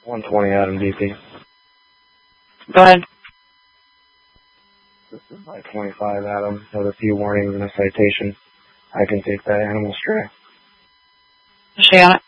120 Adam DP. Go ahead. This is by 25 Adam with a few warnings and a citation. I can take that animal stray. Is she on it?